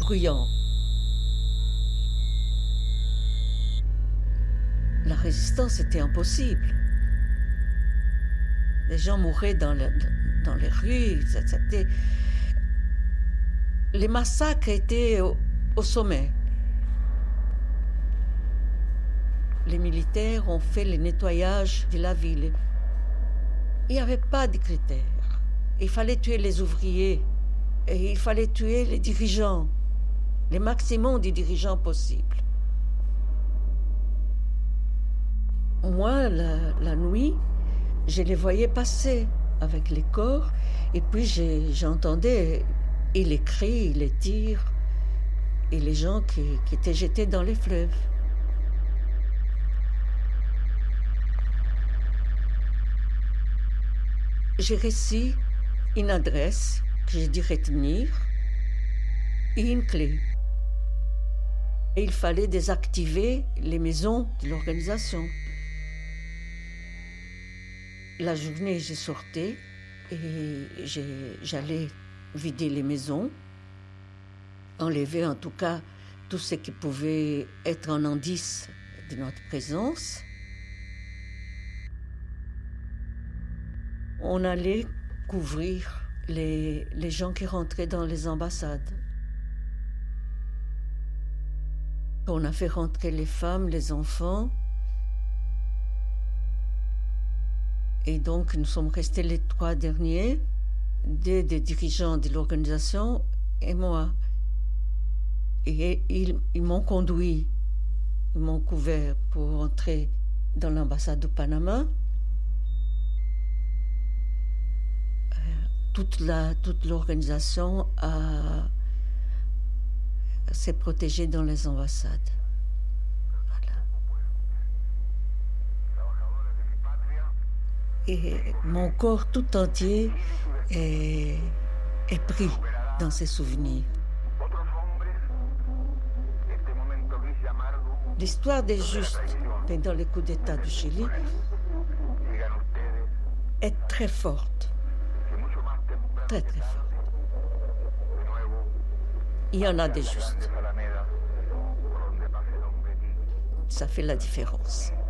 bruyant. La résistance était impossible. Les gens mouraient dans les rues. Les massacres étaient au sommet. Les militaires ont fait le nettoyage de la ville. Il n'y avait pas de critères. Il fallait tuer les ouvriers et il fallait tuer les dirigeants, le maximum de dirigeants possible. Moi, la nuit, je les voyais passer avec les corps et puis j'entendais et les cris, les tirs et les gens qui étaient jetés dans les fleuves. J'ai reçu une adresse que j'ai dû retenir et une clé. Et il fallait désactiver les maisons de l'organisation. La journée, je sortais et j'allais vider les maisons, enlever en tout cas tout ce qui pouvait être un indice de notre présence. On allait couvrir les gens qui rentraient dans les ambassades. On a fait rentrer les femmes, les enfants. Et donc, nous sommes restés les 3 derniers, des dirigeants de l'organisation et moi. Et ils m'ont conduit, ils m'ont couvert pour entrer dans l'ambassade du Panama. Toute l'organisation s'est protégée dans les ambassades. Voilà. Et mon corps tout entier est pris dans ces souvenirs. L'histoire des Justes pendant le coup d'État du Chili est très forte. Très, très forte. Il y en a des justes. Ça fait la différence.